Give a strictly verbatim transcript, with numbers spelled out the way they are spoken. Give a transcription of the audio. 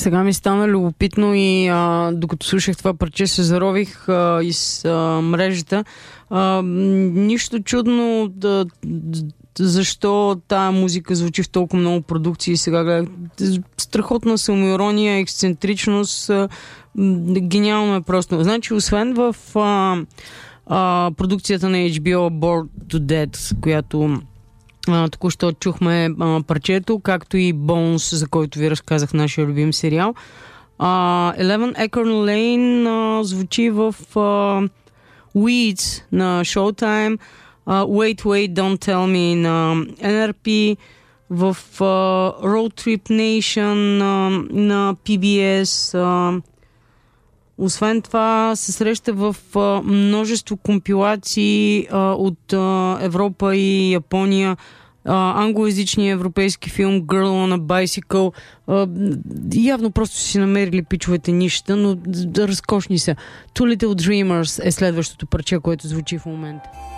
Сега ми стана любопитно и а, докато слушах това парче се зарових а, из а, мрежата. А, нищо чудно да, защо тая музика звучи в толкова много продукции. Сега гледах страхотна самоирония, ексцентричност. А, гениално е просто. Значи, освен в а, а, продукцията на Ейч Би О Bored to Death, която а, току-що чухме а, парчето, както и Bones, за който ви разказах, нашия любим сериал. Uh, Eleven Acorn Lane uh, звучи в uh, Weeds на Showtime, uh, Wait, Wait, Don't Tell Me на Ен Ар Пи, в uh, Road Trip Nation uh, на Пи Би Ес. Uh, освен това се среща в uh, множество компилации uh, от uh, Европа и Япония. Uh, англоязичния европейски филм Girl on a Bicycle. Uh, явно просто си намерили пичовете нища, но да разкошни са. Two Little Dreamers е следващото парче, което звучи в момента.